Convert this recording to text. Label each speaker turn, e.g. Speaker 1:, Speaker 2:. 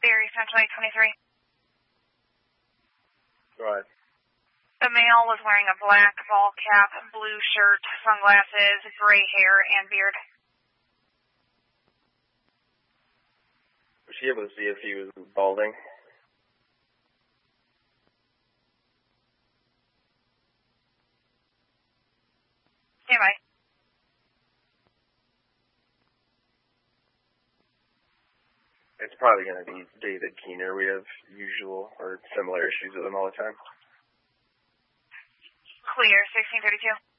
Speaker 1: Barry Central 823.
Speaker 2: Go ahead.
Speaker 1: The male was wearing a black ball cap, blue shirt, sunglasses, gray hair, and beard.
Speaker 2: Was she able to see if he was balding?
Speaker 1: Stand by.
Speaker 2: It's probably going to be David Keener. We have usual or similar issues with him all the time.
Speaker 1: Clear, 1632.